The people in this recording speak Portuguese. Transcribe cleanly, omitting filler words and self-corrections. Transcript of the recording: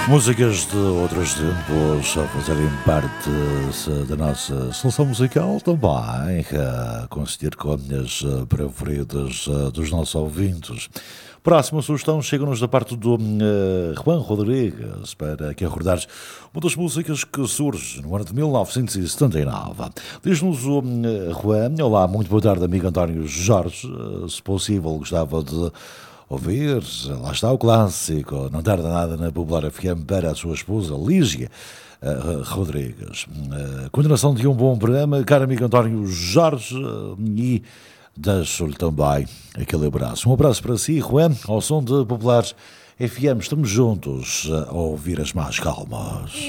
Músicas de outros tempos a fazerem parte da nossa seleção musical também, a coincidir com as preferidas dos nossos ouvintes. Próxima sugestão chega-nos da parte do Juan Rodrigues, para que acordares uma das músicas que surge no ano de 1979. Diz-nos o Juan: olá, muito boa tarde, amigo António Jorge. Se possível, gostava de ouvir, lá está o clássico, Não Tarda Nada na Popular FM, para a sua esposa Lígia Rodrigues. Continuação de um bom programa, caro amigo António Jorge, e deixo-lhe também aquele abraço. Um abraço para si, Juan, ao som de Popular FM. Estamos juntos a ouvir as mais calmas.